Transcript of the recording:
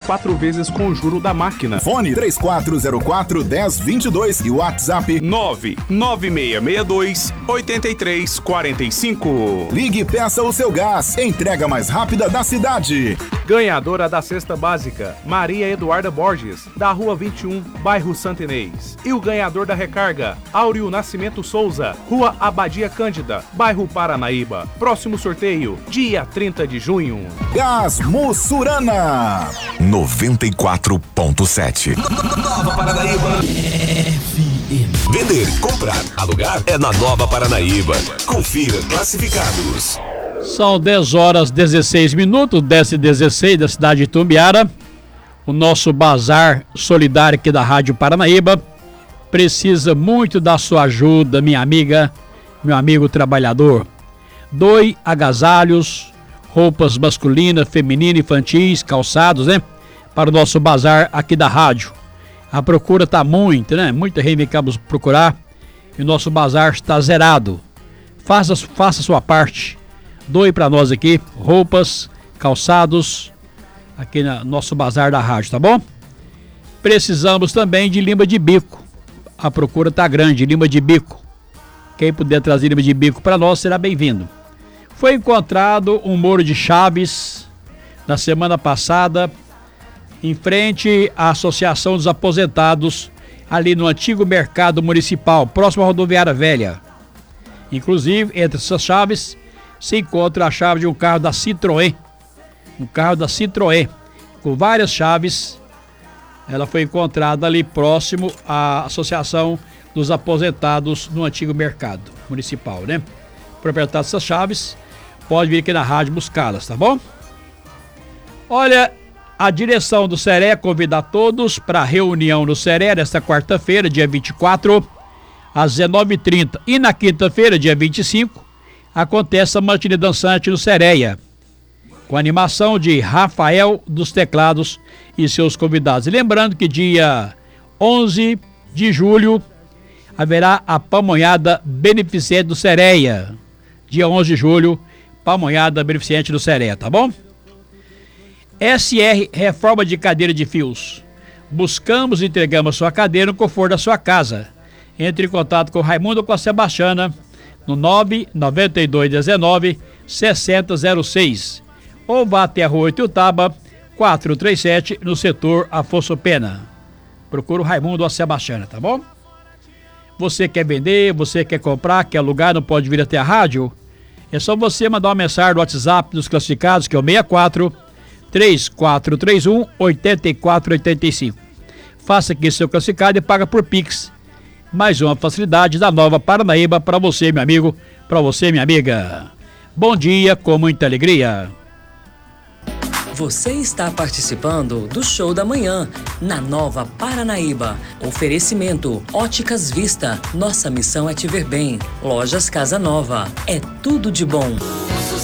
4 vezes com juro da máquina. Fone 3404-1022 e WhatsApp 99662-8345. Ligue e peça o seu gás. Entrega mais rápida da cidade. Ganhadora da cesta básica, Maria Eduarda Borges, da Rua 21, bairro Santo Inês. E o ganhador da recarga, Áureo Nascimento Souza, Rua Abadia Cândida, bairro Paranaíba. Próximo sorteio, dia 30 de junho. Gás Mussurana 94.7. Nova Paranaíba FM. Vender, comprar, alugar é na Nova Paranaíba. Confira classificados. São 10 horas 16 minutos, 10 e 16 da cidade de Itumbiara. O nosso bazar solidário aqui da Rádio Paranaíba precisa muito da sua ajuda, minha amiga, meu amigo trabalhador. Doe agasalhos, roupas masculinas, femininas, infantis, calçados, né? Para o nosso bazar aqui da rádio. A procura está muito, né? Muita gente vem procurar e o nosso bazar está zerado. Faça a sua parte. Doe para nós aqui roupas, calçados, aqui no nosso bazar da rádio, tá bom? Precisamos também de lima de bico. A procura está grande, lima de bico. Quem puder trazer lima de bico para nós será bem-vindo. Foi encontrado um molho de chaves na semana passada em frente à Associação dos Aposentados, ali no antigo mercado municipal, próximo à rodoviária velha. Inclusive, entre essas chaves, se encontra a chave de um carro da Citroën. Um carro da Citroën, com várias chaves. Ela foi encontrada ali próximo à Associação dos Aposentados no antigo mercado municipal, né? O proprietário dessas chaves pode vir aqui na rádio buscá-las, tá bom? Olha, a direção do Seré convida a todos para a reunião no Seré nesta quarta-feira, dia 24, às 19h30. E na quinta-feira, dia 25, acontece a matinê dançante no Sereia, com animação de Rafael dos Teclados e seus convidados. E lembrando que dia 11 de julho haverá a pamonhada beneficente do Sereia. Dia 11 de julho, pamonhada beneficente do Sereia, tá bom? SR Reforma de Cadeira de Fios. Buscamos e entregamos sua cadeira no conforto da sua casa. Entre em contato com o Raimundo ou com a Sebastiana no 99219-6006 ou vá até a Rua Ituiutaba 437 no setor Afonso Pena. Procura o Raimundo ou a Sebastiana, tá bom? Você quer vender, você quer comprar, quer alugar, não pode vir até a rádio? É só você mandar uma mensagem no WhatsApp dos classificados, que é o 64-3431-8485. Faça aqui seu classificado e paga por Pix. Mais uma facilidade da Nova Paranaíba para você, meu amigo, para você, minha amiga. Bom dia, com muita alegria. Você está participando do Show da Manhã, na Nova Paranaíba. Oferecimento Óticas Vista. Nossa missão é te ver bem. Lojas Casa Nova. É tudo de bom.